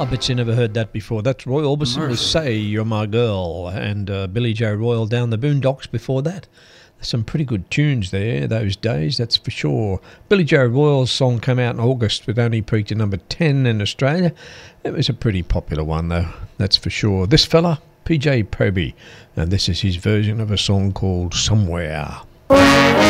I bet you never heard that before. That's Roy Orbison with Say You're My Girl, and Billy Joe Royal Down the Boondocks before that. Some pretty good tunes there those days, that's for sure. Billy Joe Royal's song came out in August with only peaked at number 10 in Australia. It was a pretty popular one though, that's for sure. This fella, PJ Proby, and this is his version of a song called Somewhere.